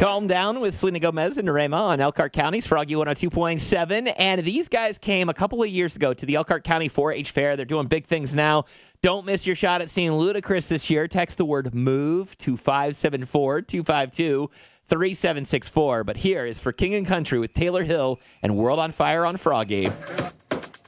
Calm Down with Selena Gomez and Narema on Elkhart County's Froggy 102.7. And these guys came a couple of years ago to the Elkhart County 4-H Fair. They're doing big things now. Don't miss your shot at seeing Ludacris this year. Text the word MOVE to 574-252-3764. But here is For King and Country with Taylor Hill and World on Fire on Froggy.